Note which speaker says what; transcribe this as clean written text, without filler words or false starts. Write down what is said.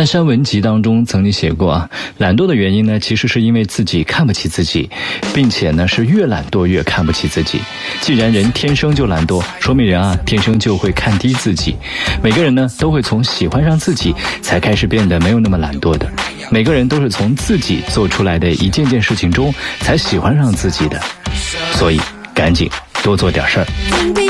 Speaker 1: 《山文集》当中曾经写过啊，懒惰的原因呢，其实是因为自己看不起自己，并且呢是越懒惰越看不起自己。既然人天生就懒惰，说明人啊天生就会看低自己。每个人呢都会从喜欢上自己才开始变得没有那么懒惰的。每个人都是从自己做出来的一件件事情中才喜欢上自己的。所以赶紧多做点事儿。